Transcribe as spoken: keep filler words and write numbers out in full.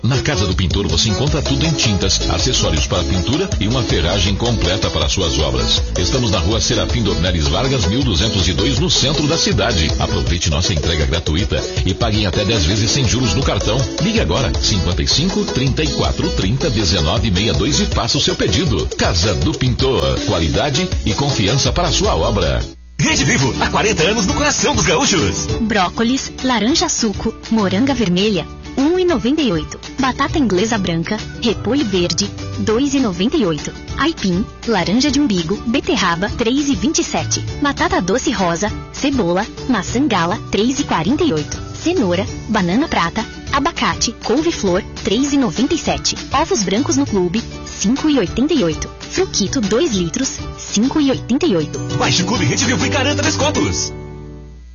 Na Casa do Pintor você encontra tudo em tintas, acessórios para pintura e uma ferragem completa para suas obras. Estamos na rua Serafim Dornelles Vargas, mil duzentos e dois, no centro da cidade. Aproveite nossa entrega gratuita e pague em até dez vezes sem juros no cartão. Ligue agora, cinquenta e cinco, trinta e quatro, trinta, dezenove, sessenta e dois e faça o seu pedido. Casa do Pintor, qualidade e confiança para a sua obra. Rede Vivo, há quarenta anos no coração dos gaúchos. Brócolis, laranja suco, moranga vermelha, um real e noventa e oito. Batata inglesa branca, repolho verde, dois reais e noventa e oito. Aipim, laranja de umbigo, beterraba, três reais e vinte e sete. Batata doce rosa, cebola, maçã gala, três reais e quarenta e oito. Cenoura, banana prata, abacate, couve-flor, três reais e noventa e sete. Ovos brancos no clube, cinco reais e oitenta e oito. Fruquito dois litros, cinco reais e oitenta e oito. Baixe o Clube Rede Vivo e garanta descontos.